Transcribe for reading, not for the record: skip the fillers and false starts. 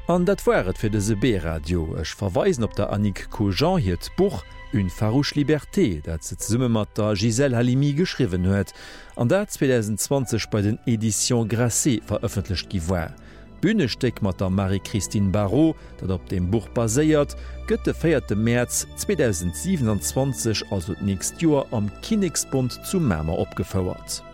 An dat waret fir de SB-Radio. Ech verweisen op der Annick Cogent hiet Buch «Une farouche Liberté», dat se Summe mat der Gisèle Halimi geschriwen huet, an dat 2020 bei den Edition Grasset veröffentlicht giwer. Bühnesteck mat der Marie-Christine Barrault, dat op dem Buch baséiert, gëtt de 4. März 2027 also nächst Joer am Kinigsbund zu Mämer opgefauert.